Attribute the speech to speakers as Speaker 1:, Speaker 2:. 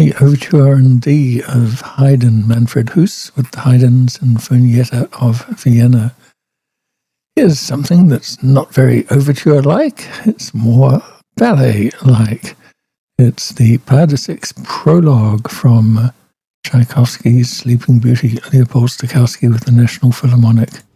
Speaker 1: the Overture in D of Haydn, Manfred Huss, with the Haydn Sinfonietta of Vienna. Here's something that's not very overture-like. It's more ballet-like. It's the Pas de Six prologue from Tchaikovsky's Sleeping Beauty, Leopold Stokowski with the National Philharmonic.